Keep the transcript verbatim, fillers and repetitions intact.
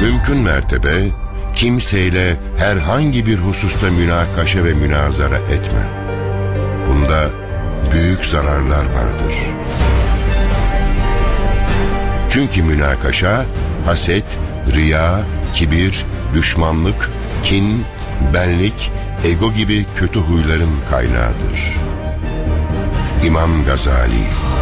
Mümkün mertebe kimseyle herhangi bir hususta münakaşa ve münazara etme. Bunda büyük zararlar vardır. Çünkü münakaşa, haset, riya, kibir, düşmanlık, kin, benlik, ego gibi kötü huyların kaynağıdır. İmam Gazali